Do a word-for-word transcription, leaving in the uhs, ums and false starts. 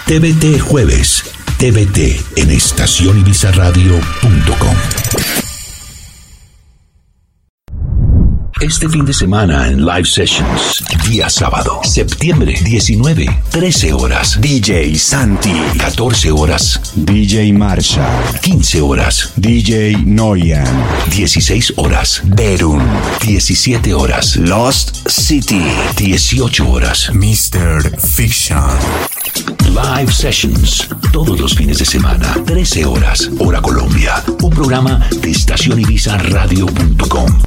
T V T Jueves. T V T en estación ibiza radio punto com. Este fin de semana en Live Sessions, día sábado, septiembre diecinueve, trece horas, D J Santi, catorce horas, D J Marshall, quince horas, D J Noyan, dieciséis horas, Berun, diecisiete horas, Lost City, dieciocho horas, mister Fiction. Live Sessions, todos los fines de semana, trece horas, hora Colombia, un programa de estación ibiza radio punto com.